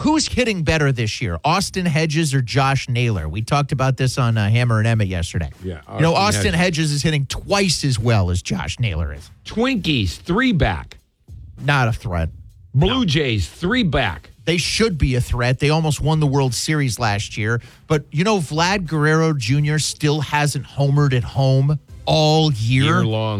who's hitting better this year, Austin Hedges or Josh Naylor? We talked about this on Hammer and Emmett yesterday. Yeah, Austin Hedges is hitting twice as well as Josh Naylor is. Twinkies, 3-back. Not a threat. Blue Jays, 3-back. They should be a threat. They almost won the World Series last year. But, Vlad Guerrero Jr. still hasn't homered at home all year long.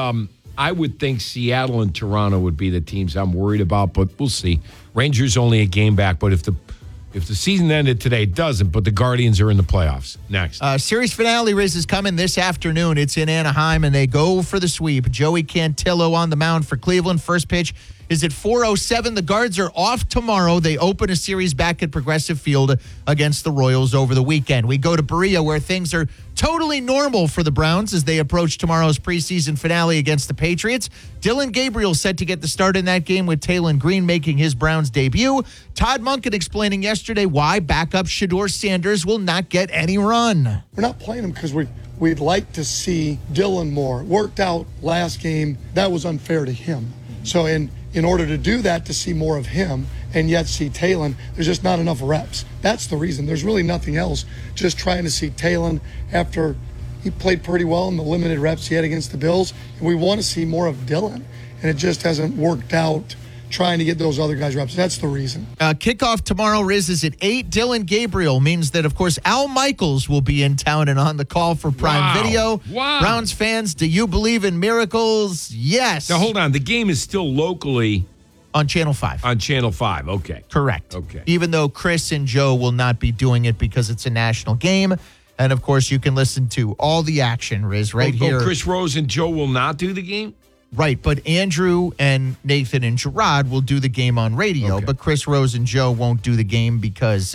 I would think Seattle and Toronto would be the teams I'm worried about, but we'll see. Rangers only a game back, but if the season ended today, it doesn't, but the Guardians are in the playoffs. Next. Series finale, Riz, is coming this afternoon. It's in Anaheim, and they go for the sweep. Joey Cantillo on the mound for Cleveland. First pitch is at 4:07. The Guards are off tomorrow. They open a series back at Progressive Field against the Royals over the weekend. We go to Berea, where things are totally normal for the Browns as they approach tomorrow's preseason finale against the Patriots. Dylan Gabriel set to get the start in that game, with Taylon Green making his Browns debut. Todd Monken explaining yesterday why backup Shedeur Sanders will not get any run. We're not playing him because we'd like to see Dylan more. Worked out last game. That was unfair to him. So in order to do that, to see more of him and yet see Taylon, there's just not enough reps. That's the reason. There's really nothing else. Just trying to see Taylon after he played pretty well in the limited reps he had against the Bills. And we want to see more of Dylan. And it just hasn't worked out trying to get those other guys reps. That's the reason. Kickoff tomorrow, Riz, is at 8. Dylan Gabriel means that, of course, Al Michaels will be in town and on the call for Prime Video. Wow. Browns fans, do you believe in miracles? Yes. Now, hold on. The game is still locally on Channel 5. On Channel 5, okay. Correct. Okay. Even though Chris and Joe will not be doing it because it's a national game. And, of course, you can listen to all the action, Riz, here. Chris Rose and Joe will not do the game? Right, but Andrew and Nathan and Gerard will do the game on radio, but Chris Rose and Joe won't do the game because,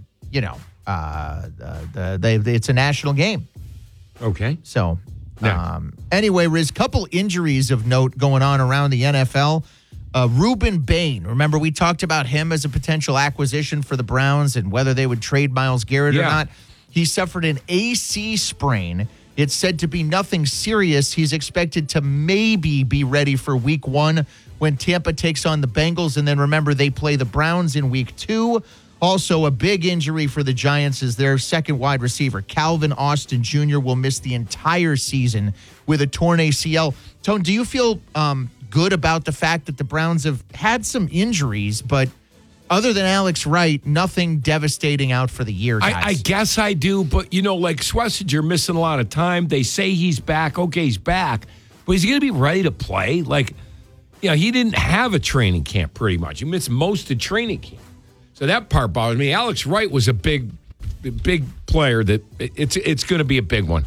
it's a national game. Okay. So, anyway, Riz, couple injuries of note going on around the NFL. Ruben Bain, remember we talked about him as a potential acquisition for the Browns and whether they would trade Myles Garrett or not. He suffered an AC sprain. It's said to be nothing serious. He's expected to maybe be ready for week 1 when Tampa takes on the Bengals. And then remember, they play the Browns in week 2. Also, a big injury for the Giants is their second wide receiver. Calvin Austin Jr. will miss the entire season with a torn ACL. Tone, do you feel good about the fact that the Browns have had some injuries, but other than Alex Wright, nothing devastating out for the year, guys? I guess I do, but, like Schlesinger missing a lot of time. They say he's back. Okay, he's back. But is he going to be ready to play? He didn't have a training camp pretty much. He missed most of training camp. So that part bothers me. Alex Wright was a big player. That it's going to be a big one.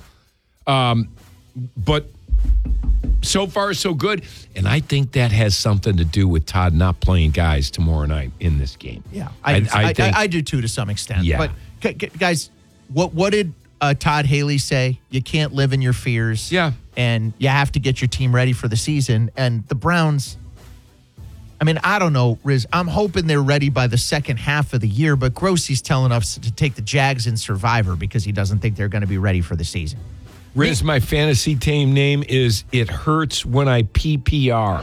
But so far, so good. And I think that has something to do with Todd not playing guys tomorrow night in this game. Yeah, I do too to some extent. Yeah. But guys, what did Todd Haley say? You can't live in your fears. Yeah. And you have to get your team ready for the season. And the Browns, I don't know, Riz. I'm hoping they're ready by the second half of the year, but Grossie's telling us to take the Jags in Survivor because he doesn't think they're going to be ready for the season. Riz, my fantasy team name is It Hurts When I PPR.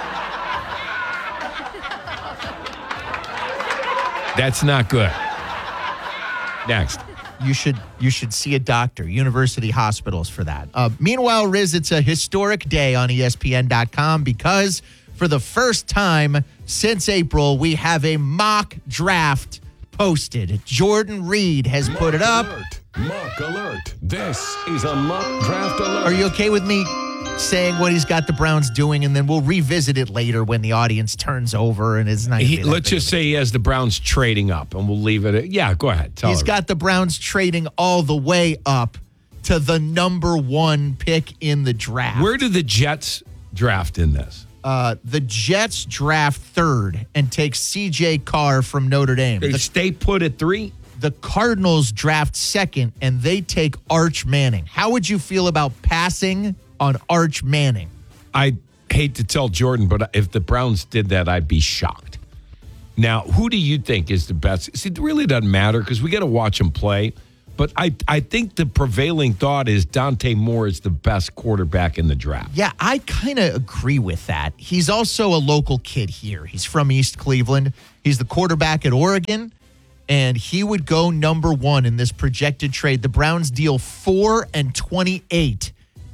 That's not good. Next. You should see a doctor, university hospitals for that. Meanwhile, Riz, it's a historic day on ESPN.com because for the first time since April, we have a mock draft posted. Jordan Reed has put it up. Mock alert. This is a mock draft alert. Are you okay with me saying what he's got the Browns doing, and then we'll revisit it later when the audience turns over and it's not. Let's just say he has the Browns trading up, and we'll leave it. Yeah, go ahead. He's got the Browns trading all the way up to the number 1 pick in the draft. Where do the Jets draft in this? The Jets draft 3rd and take C.J. Carr from Notre Dame. They stay put at 3? The Cardinals draft 2nd, and they take Arch Manning. How would you feel about passing on Arch Manning? I hate to tell Jordan, but if the Browns did that, I'd be shocked. Now, who do you think is the best? See, it really doesn't matter because we got to watch them play. But I think the prevailing thought is Dante Moore is the best quarterback in the draft. Yeah, I kind of agree with that. He's also a local kid here. He's from East Cleveland. He's the quarterback at Oregon, and he would go number 1 in this projected trade. The Browns deal 4 and 28.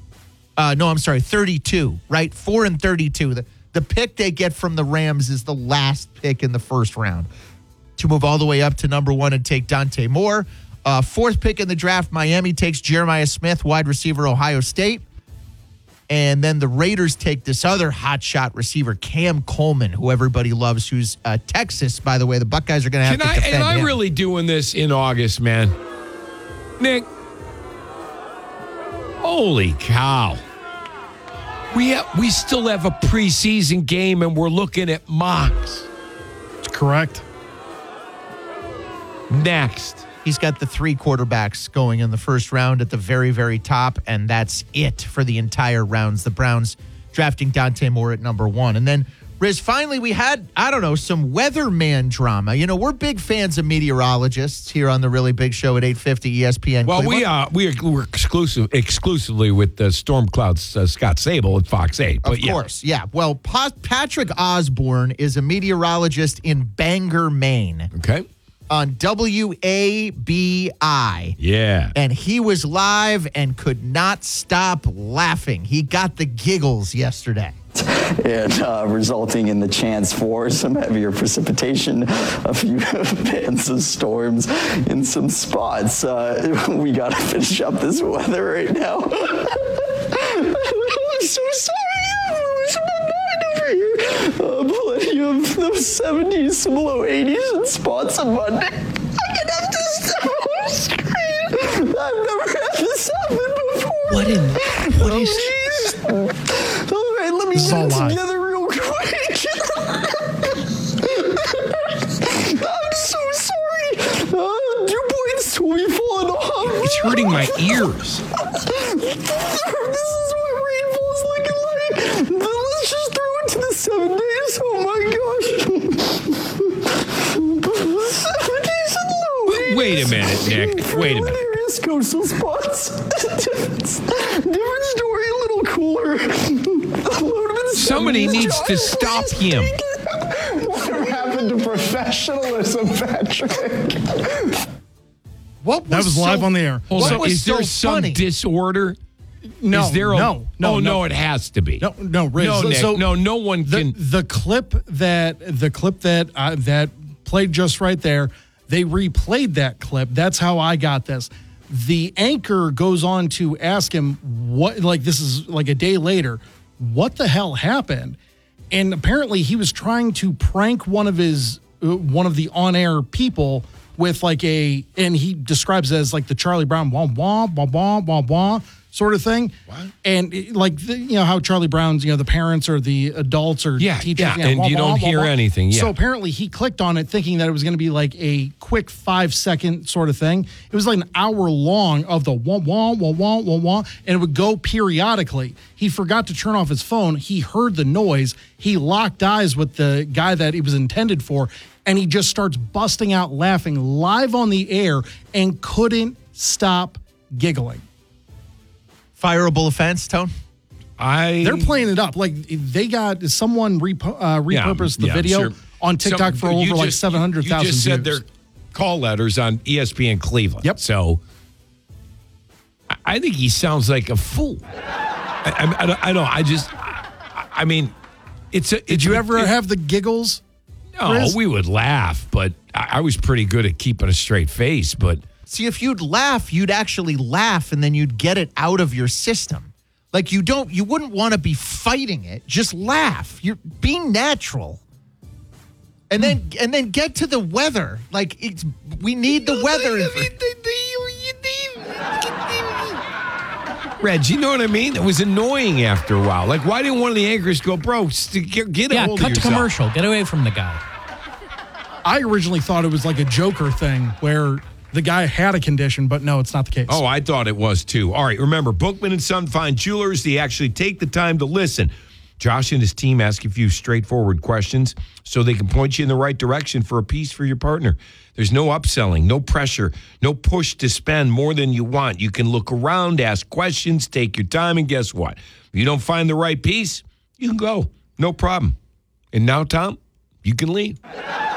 32, right? 4 and 32. The pick they get from the Rams is the last pick in the first round to move all the way up to number 1 and take Dante Moore. 4th pick in the draft, Miami takes Jeremiah Smith, wide receiver, Ohio State. And then the Raiders take this other hotshot receiver, Cam Coleman, who everybody loves, who's Texas, by the way. The Buckeyes are going to have to defend him. Am I really doing this in August, man? Nick, holy cow. We still have a preseason game, and we're looking at mocks. That's correct. Next. He's got the 3 quarterbacks going in the first round at the very, very top, and that's it for the entire rounds. The Browns drafting Dante Moore at number 1. And then, Riz, finally we had, some weatherman drama. You know, we're big fans of meteorologists here on the Really Big Show at 850 ESPN. Well, Cleveland. we're exclusively with the Storm Clouds Scott Sable at Fox 8. Of course, yeah. Well, Patrick Osborne is a meteorologist in Bangor, Maine. Okay. On WABI. Yeah. And he was live and could not stop laughing. He got the giggles yesterday. And resulting in the chance for some heavier precipitation, a few bands of storms in some spots. We got to finish up this weather right now. I'm so sorry. Plenty of those 70s, some low 80s and spots on Monday. I can have to step on screen. I've never had this happen before. What is... All right, let me get it together real quick. I'm so sorry. Dew points will be falling off. It's hurting my ears. This is what rainfall's looking like. Let's just throw it to the 7 days. Oh my gosh. 7 days in low. Wait a minute, Nick. Wait a minute. Areas, coastal spots. Different story, a little cooler. Somebody needs to stop him. What happened to professionalism, Patrick? What That was live on the air. Hold What on. was Is there so some funny? disorder? No, Is there no, no, it has to be. No, Riz. No, Nick. So no one can. the clip that played just right there, they replayed that clip. That's how I got this. The anchor goes on to ask him this is like a day later, what the hell happened? And apparently he was trying to prank one of the on-air people with and he describes it as like the Charlie Brown wah wah wah wah wah wah sort of thing. What? And how Charlie Brown's, the parents or the adults or teachers. Yeah, and wah, you wah, don't wah, hear wah. anything. Yeah. So apparently he clicked on it thinking that it was going to be like a quick 5-second sort of thing. It was like an hour long of the wah wah wah wah wah wah, and it would go periodically. He forgot to turn off his phone. He heard the noise. He locked eyes with the guy that it was intended for, and he just starts busting out laughing live on the air and couldn't stop giggling. Fireable offense, Tone? They're playing it up. Like they got someone repurposed the video on TikTok for over 700,000 You just said views. their call letters on ESPN Cleveland. Yep. So I think he sounds like a fool. I know. I mean, Did you ever have the giggles? No, Chris? we would laugh, but I was pretty good at keeping a straight face. But See, if you'd laugh, you'd actually laugh and then you'd get it out of your system. Like you wouldn't want to be fighting it. Just laugh. You're being natural. And then get to the weather. Like we need the weather. Reg, you know what I mean? It was annoying after a while. Like, why didn't one of the anchors go, bro, get a hold of cut yourself? to commercial. Get away from the guy. I originally thought it was like a Joker thing where the guy had a condition, but no, it's not the case. Oh, I thought it was too. All right, remember, Bookman and Son Fine Jewelers, they actually take the time to listen Josh and his team ask a few straightforward questions so they can point you in the right direction for a piece for your partner. There's no upselling, no pressure, no push to spend more than you want. You can look around, ask questions, take your time, and guess what? If you don't find the right piece, you can go. No problem. And now, Tom, you can leave.